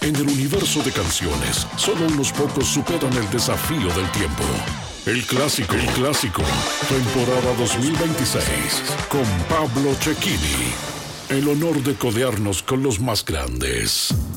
En el universo de canciones, solo unos pocos superan el desafío del tiempo. El clásico, temporada 2026, con Pablo Cecchini. El honor de codearnos con los más grandes.